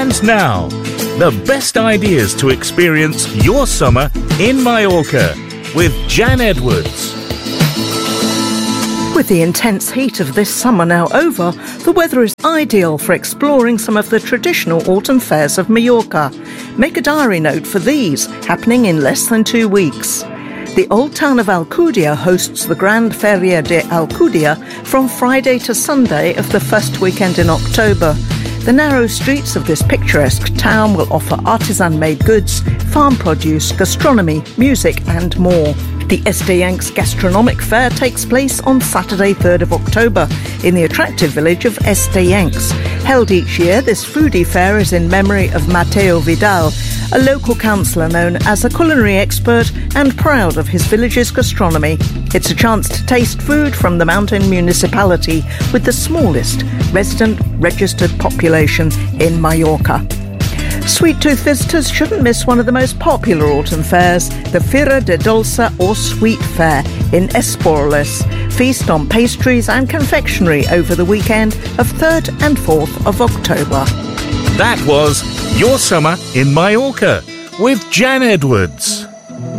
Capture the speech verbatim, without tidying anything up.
And now, the best ideas to experience your summer in Mallorca with Jan Edwards. With the intense heat of this summer now over, the weather is ideal for exploring some of the traditional autumn fairs of Mallorca. Make a diary note for these, happening in less than two weeks. The old town of Alcudia hosts the Grand Feria de Alcudia from Friday to Sunday of the first weekend in October. The narrow streets of this picturesque town will offer artisan-made goods, farm produce, gastronomy, music and more. The Estayancs Gastronomic Fair takes place on Saturday, third of October, in the attractive village of Estayancs. Held each year, this foodie fair is in memory of Mateo Vidal, a local councillor known as a culinary expert and proud of his village's gastronomy. It's a chance to taste food from the mountain municipality with the smallest resident registered population in Mallorca. Sweet Tooth visitors shouldn't miss one of the most popular autumn fairs, the Fira de Dolça or Sweet Fair in Esporles. Feast on pastries and confectionery over the weekend of third and fourth of October. That was Your Summer in Mallorca with Jan Edwards.